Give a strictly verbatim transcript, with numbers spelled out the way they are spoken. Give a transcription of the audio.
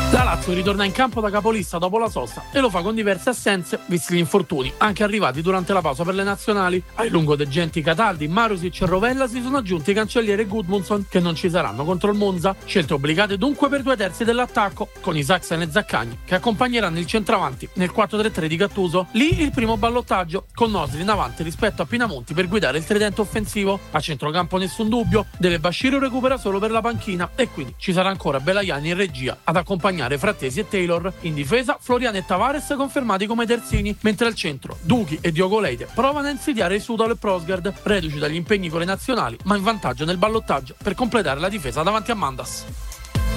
La Lazio ritorna in campo da capolista dopo la sosta e lo fa con diverse assenze, visti gli infortuni, anche arrivati durante la pausa per le nazionali. Ai lungodegenti Cataldi, Marusic e Rovella si sono aggiunti Cancelliere e Gudmundsson, che non ci saranno contro il Monza. Scelte obbligate dunque per due terzi dell'attacco, con Isaacsen e Zaccagni, che accompagneranno il centravanti nel quattro tre tre di Gattuso. Lì il primo ballottaggio, con Nosri in avanti rispetto a Pinamonti per guidare il tridente offensivo. A centrocampo nessun dubbio, Dele Bashiru recupera solo per la panchina e quindi ci sarà ancora Belaiani in regia ad accompagnare Frattesi e Taylor. In difesa Florian e Tavares confermati come terzini, mentre al centro Duchi e Diogo Leite provano a insidiare Sudalo e Prosgard, reduci dagli impegni con le nazionali ma in vantaggio nel ballottaggio per completare la difesa davanti a Mandas.